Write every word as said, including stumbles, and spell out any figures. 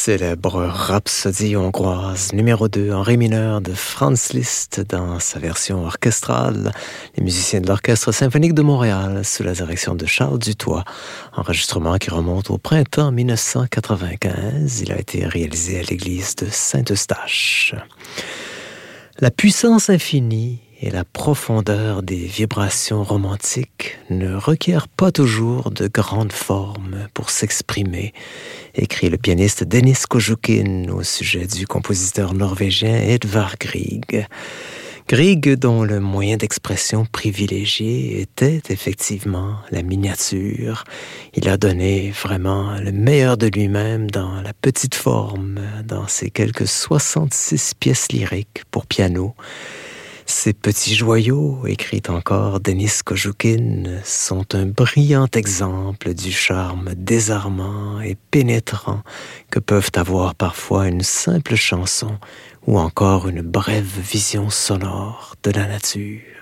Célèbre rhapsodie hongroise numéro deux en ré mineur de Franz Liszt dans sa version orchestrale. Les musiciens de l'Orchestre symphonique de Montréal sous la direction de Charles Dutoit. Enregistrement qui remonte au printemps mille neuf cent quatre-vingt-quinze. Il a été réalisé à l'église de Saint-Eustache. La puissance infinie et la profondeur des vibrations romantiques ne requièrent pas toujours de grandes formes pour s'exprimer, écrit le pianiste Denis Kojoukin au sujet du compositeur norvégien Edvard Grieg. Grieg, dont le moyen d'expression privilégié était effectivement la miniature. Il a donné vraiment le meilleur de lui-même dans la petite forme, dans ses quelques soixante-six pièces lyriques pour piano. Ces petits joyaux, écrit encore Denis Kojoukin, sont un brillant exemple du charme désarmant et pénétrant que peuvent avoir parfois une simple chanson ou encore une brève vision sonore de la nature.